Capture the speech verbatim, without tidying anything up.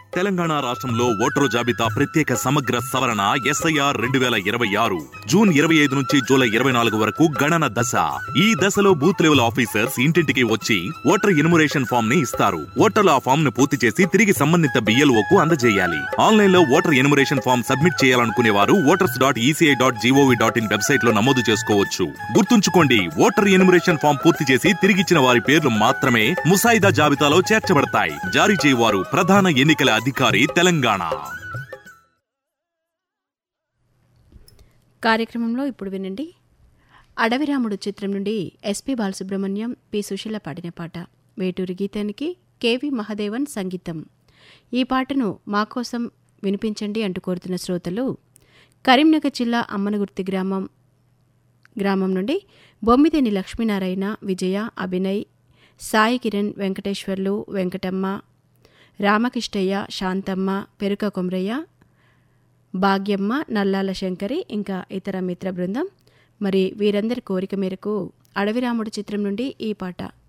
తెలంగాణ రాష్ట్రంలో ఓటరు జాబితా ప్రత్యేక సమగ్ర సవరణ ఎస్ఐఆర్ రెండు వేల ఇరవై ఆరు జూన్ ఇరవై ఐదు నుంచి జూలై ఇరవై నాలుగు వరకు గణన దశ. ఈ దశలో బూత్ లెవెల్ ఆఫీసర్స్ ఇంటింటికి వచ్చి ఓటర్ ఎన్యుమరేషన్ ఫామ్ ని ఇస్తారు. ఓటర్లు ఆ ఫామ్ ను పూర్తి చేసి తిరిగి సంబంధిత బిఎల్ఓకు అందజేయాలి. ఆన్లైన్ లో ఓటర్ ఎన్యుమరేషన్ ఫామ్ సబ్మిట్ చేయాలనుకునే వారు voters dot ECI dot GOV dot in website లో నమోదు చేసుకోవచ్చు. గుర్తుంచుకోండి, ఓటర్ ఎన్యుమరేషన్ ఫామ్ పూర్తి చేసి తిరిగిచ్చిన వారి పేర్లు మాత్రమే ముసాయిదా జాబితాలో చేర్చబడతాయి. జారీ చేయవారు ప్రధాన ఎన్నికల అధికారి, తెలంగాణ. కార్యక్రమంలో ఇప్పుడు వినండి. అడవిరాముడు చిత్రం నుండి ఎస్పి బాలసుబ్రహ్మణ్యం, పి సుశీల పాడిన పాట. వేటూరి గీతానికి కెవి మహదేవన్ సంగీతం. ఈ పాటను మా కోసం వినిపించండి అంటూ కోరుతున్న శ్రోతలు కరీంనగర్ జిల్లా అమ్మనగుర్తి గ్రామం గ్రామం నుండి బొమ్మిదేని లక్ష్మీనారాయణ, విజయ, అభినయ్, సాయి కిరణ్, వెంకటేశ్వర్లు, వెంకటమ్మ, రామకృష్ణయ్య, శాంతమ్మ, పెరుక కొమరయ్య, భాగ్యమ్మ, నల్లాల శంకరి, ఇంకా ఇతర మిత్ర బృందం. మరి వీరందరి కోరిక మేరకు అడవిరాముడు చిత్రం నుండి ఈ పాట.